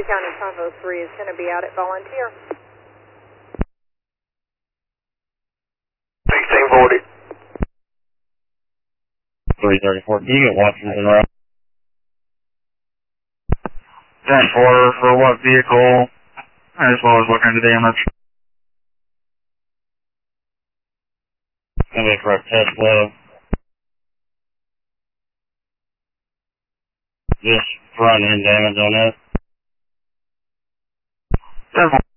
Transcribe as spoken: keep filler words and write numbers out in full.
County Convo three is going to be out at Volunteer. sixteen forty. three thirty-four. Can you get Washington route? ten four for what vehicle, as well as what kind of damage? It's going to be for a Tesla. Just front end damage on it. ten four.